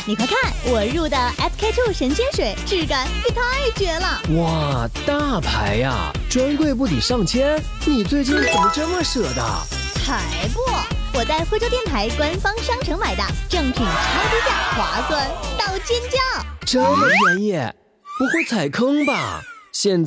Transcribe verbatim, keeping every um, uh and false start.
你快看，我入的 S K two 神仙水，质感也太绝了！ 哇，大牌呀，专柜不抵上千，你最近怎么这么舍得？ 才不！我在惠州电台官方商城买的，正品超低价，划算到尖叫！ 这么便宜，不会踩坑吧？现